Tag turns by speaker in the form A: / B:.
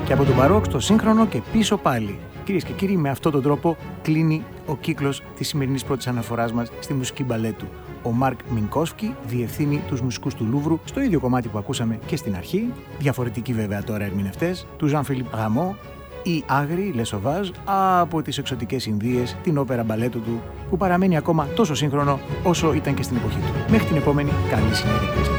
A: Και από τον μπαρόκ στο σύγχρονο και πίσω πάλι. Κυρίες και κύριοι, με αυτόν τον τρόπο κλείνει ο κύκλος της σημερινής πρώτης αναφοράς μας στη μουσική μπαλέτου. Ο Μάρκ Μινκόφσκι διευθύνει τους μουσικούς του Λούβρου στο ίδιο κομμάτι που ακούσαμε και στην αρχή, διαφορετικοί βέβαια τώρα ερμηνευτές, του Ζαν Φιλίπ Γαμό ή Άγρι, Le Sauvage, από τις εξωτικές Ινδίες, την όπερα μπαλέτου του, που παραμένει ακόμα τόσο σύγχρονο όσο ήταν και στην εποχή του. Μέχρι την επόμενη, καλή συνέχεια.